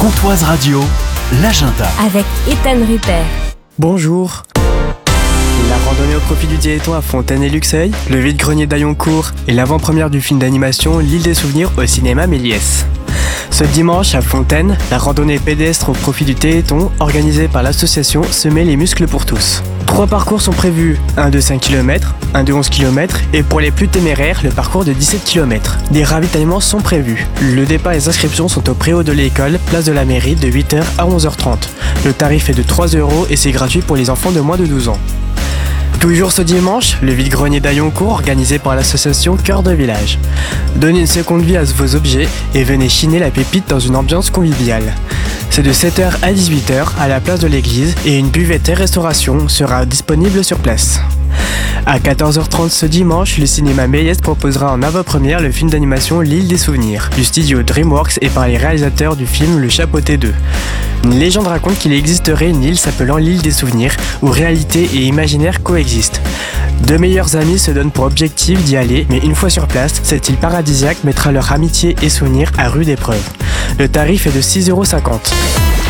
Comptoise Radio, l'agenda. Avec Ethan Rupert. Bonjour. La randonnée au profit du Téléthon à Fontaine et Luxeuil, le vide-grenier d'Ailloncourt et l'avant-première du film d'animation L'île des souvenirs au cinéma Méliès. Ce dimanche à Fontaine, la randonnée pédestre au profit du Téléthon, organisée par l'association Semer les muscles pour tous. 3 parcours sont prévus, un de 5 km, un de 11 km et pour les plus téméraires, le parcours de 17 km. Des ravitaillements sont prévus. Le départ et les inscriptions sont au préau de l'école, place de la mairie, de 8h à 11h30. Le tarif est de 3 € et c'est gratuit pour les enfants de moins de 12 ans. Toujours ce dimanche, le vide-grenier d'Ailloncourt organisé par l'association Cœur de Village. Donnez une seconde vie à vos objets et venez chiner la pépite dans une ambiance conviviale. C'est de 7h à 18h à la place de l'église et une buvette et restauration sera disponible sur place. À 14h30 ce dimanche, le cinéma Méliès proposera en avant-première le film d'animation L'île des souvenirs, du studio DreamWorks et par les réalisateurs du film Le Chapeauté 2. Une légende raconte qu'il existerait une île s'appelant l'île des souvenirs, où réalité et imaginaire coexistent. Deux meilleurs amis se donnent pour objectif d'y aller, mais une fois sur place, cette île paradisiaque mettra leur amitié et souvenirs à rude épreuve. Le tarif est de 6,50 €.